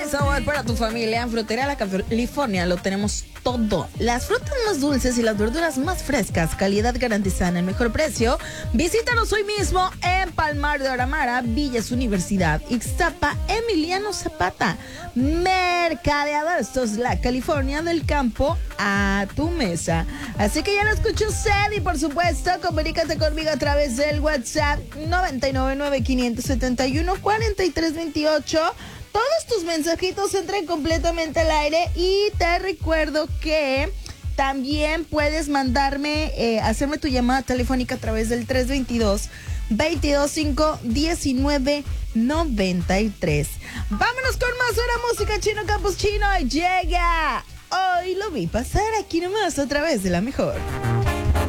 sabor para tu familia. En Frutería La California lo tenemos todo. Las frutas más dulces y las verduras más frescas, calidad garantizada en el mejor precio. Visítanos hoy mismo en Palmar de Aramara, Villas Universidad, Ixtapa, Emiliano Zapata. Mercadeador, esto es La California, del campo a tu mesa. Así que ya lo escuchó usted y por supuesto comunícate conmigo a través del WhatsApp 999-571-4328. Todos tus mensajitos entran completamente al aire y te recuerdo que también puedes mandarme, hacerme tu llamada telefónica a través del 322-225-1993. Vámonos con más hora música Chino Campus Chino. Llega. Hoy lo vi pasar aquí nomás a través de La Mejor.